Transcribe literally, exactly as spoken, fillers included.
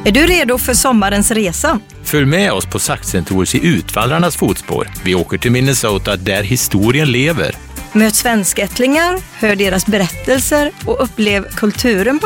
Är du redo för sommarens resa? Följ med oss på Saxen Tours i Utvallarnas fotspår. Vi åker till Minnesota där historien lever. Möt svenskättlingar, hör deras berättelser och upplev kulturen på